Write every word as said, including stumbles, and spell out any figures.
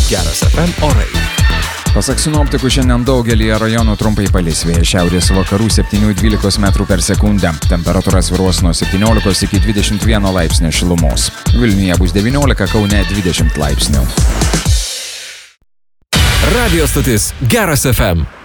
Geras F M orai. Pasak sinoptikų, šiandien daugelyje rajonų trumpai palis, vėjas šiaurės vakarų septyni dvylika metrų per sekundę. Temperatūra svyruos nuo septyniolikos iki dvidešimt vieno laipsnio šilumos. Vilniuje bus devyniolika, Kaune dvidešimt laipsnių. Radio stotis Geras F M.